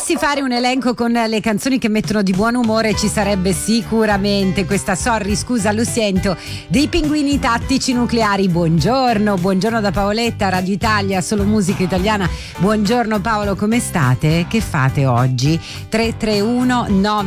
Dovessi fare un elenco con le canzoni che mettono di buon umore, ci sarebbe sicuramente questa Sorry, scusa, lo sento, dei Pinguini Tattici Nucleari. Buongiorno da Paoletta, Radio Italia, solo musica italiana. Buongiorno Paolo, come state? Che fate oggi? 331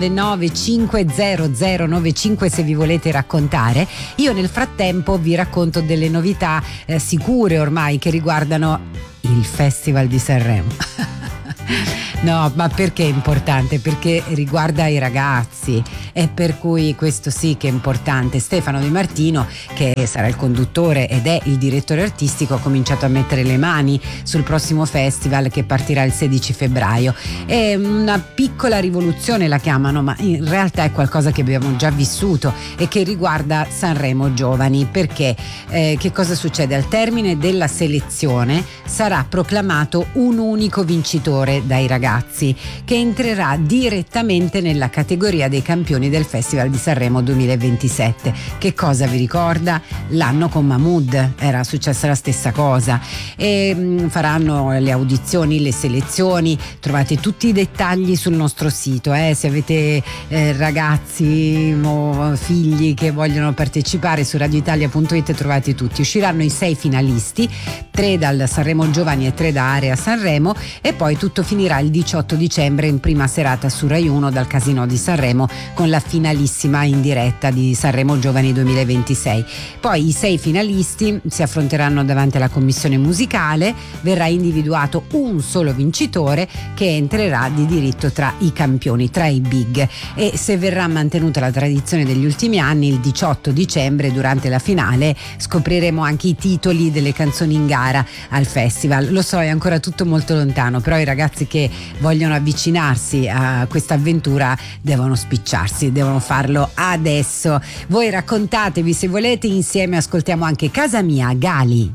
99 50095 se vi volete raccontare. Io nel frattempo vi racconto delle novità sicure ormai che riguardano il Festival di Sanremo. No, ma perché è importante? Perché riguarda i ragazzi, e per cui questo sì che è importante. Stefano Di Martino, che sarà il conduttore ed è il direttore artistico, ha cominciato a mettere le mani sul prossimo festival che partirà il 16 febbraio. È una piccola rivoluzione, la chiamano, ma in realtà è qualcosa che abbiamo già vissuto e che riguarda Sanremo Giovani. Perché? Che cosa succede? Al termine della selezione sarà proclamato un unico vincitore dai ragazzi, che entrerà direttamente nella categoria dei campioni del Festival di Sanremo 2027. Che cosa vi ricorda? L'anno con Mahmood era successa la stessa cosa, e faranno le audizioni, le selezioni. Trovate tutti i dettagli sul nostro sito, se avete ragazzi o figli che vogliono partecipare, su radioitalia.it trovate tutti. Usciranno i 6 finalisti, 3 dal Sanremo Giovani e 3 da Area Sanremo, e poi tutto finirà il 18 dicembre in prima serata su Rai 1 dal Casinò di Sanremo, con la finalissima in diretta di Sanremo Giovani 2026. Poi i 6 finalisti si affronteranno davanti alla commissione musicale, verrà individuato un solo vincitore che entrerà di diritto tra i campioni, tra i big, e se verrà mantenuta la tradizione degli ultimi anni, il 18 dicembre durante la finale scopriremo anche i titoli delle canzoni in gara al festival. Lo so, è ancora tutto molto lontano, però i ragazzi che vogliono avvicinarsi a questa avventura devono spicciarsi, devono farlo adesso. Voi raccontatevi se volete, insieme ascoltiamo anche Casa Mia, Gali.